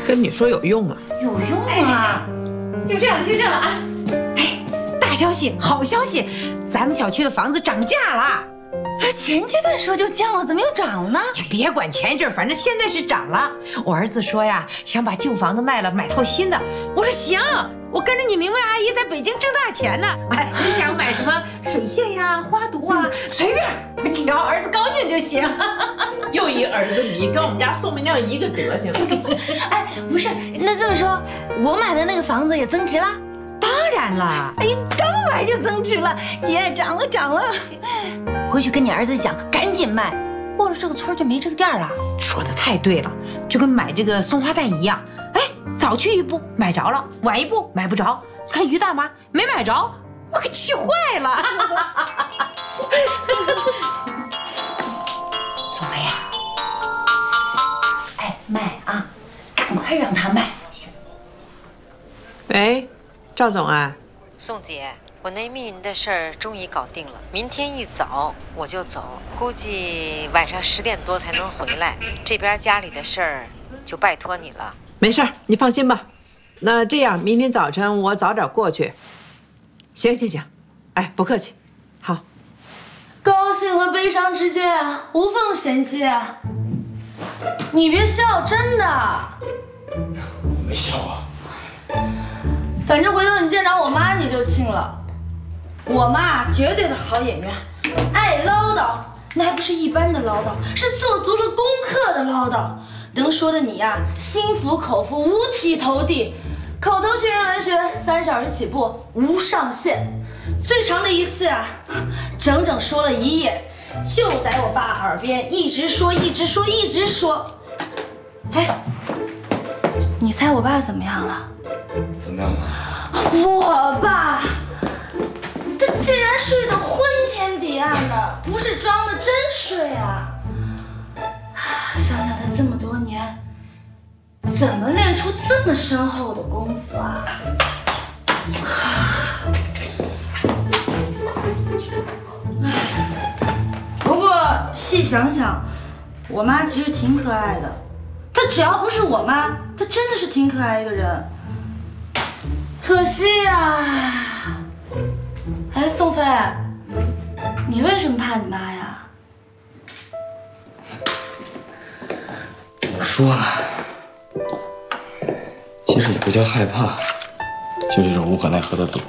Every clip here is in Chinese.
跟你说有用吗？ 有用啊！ 就这样了，就这样了啊！哎，大消息，好消息，咱们小区的房子涨价了。 前阶段说就降了，怎么又涨了呢？ 你别管前一阵，反正现在是涨了。我儿子说呀，想把旧房子卖了，买套新的。我说行，我跟着你明慧阿姨在北京挣大钱呢。哎，你想买什么水仙呀、花毒啊，随便，只要儿子高兴就行。 又一儿子迷，跟我们家宋明亮一个德行。 哎，不是，那这么说，我买的那个房子也增值了？ 当然了， 哎呀，刚买就增值了，姐涨了涨了。回去跟你儿子讲，赶紧卖，过了这个村就没这个店了。 说的太对了，就跟买这个松花蛋一样。哎，早去一步买着了，晚一步买不着。看于大妈没买着，我可气坏了。 苏菲呀，哎，卖啊，赶快让他卖。 喂，赵总啊， 宋姐，我那密云的事儿终于搞定了，明天一早我就走，估计晚上10点多才能回来。这边家里的事儿就拜托你了。 没事儿，你放心吧。那这样，明天早晨我早点过去。行行行，哎，不客气。好， 高兴和悲伤之间无缝衔接。你别笑，真的。 没笑啊。 反正回头你见着我妈你就庆了。我妈绝对的好演员，爱唠叨，那还不是一般的唠叨，是做足了功课的唠叨，能说的你呀，心服口服，五体投地。口头学人文学3小时起步，无上限。最长的一次啊，整整说了1夜，就在我爸耳边一直说，一直说，一直说。哎，你猜我爸怎么样了？ 怎么样啊？ 我爸，他竟然睡得昏天敌暗的，不是装的，真睡啊！想想他这么多年，怎么练出这么深厚的功夫啊？不过细想想，我妈其实挺可爱的。她只要不是我妈，她真的是挺可爱一个人。可惜呀，哎，宋飞，你为什么怕你妈呀？ 怎么说呢？其实也不叫害怕，就这种无可奈何的躲。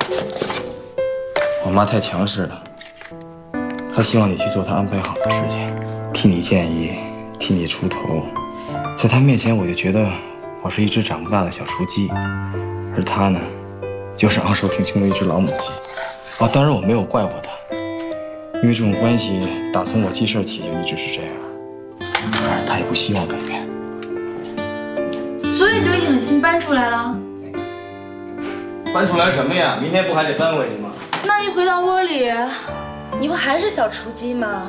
我妈太强势了，她希望你去做她安排好的事情，替你建议，替你出头。在她面前，我就觉得我是一只长不大的小雏鸡。而他呢，就是昂首挺胸的一只老母鸡。啊，当然我没有怪过他，因为这种关系打从我记事起就一直是这样，而他也不希望改变。 所以你就一狠心搬出来了？ 搬出来什么呀？明天不还得搬回去吗？ 那一回到窝里，你不还是小雏鸡吗？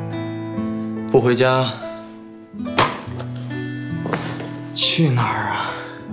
不回家，去哪儿啊？